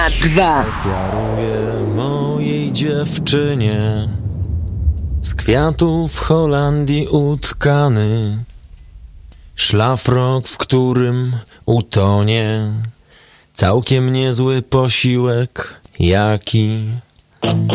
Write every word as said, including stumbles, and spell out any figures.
Dwa. Ofiaruję mojej dziewczynie z kwiatów Holandii utkany szlafrok, w którym utonie całkiem niezły posiłek, jaki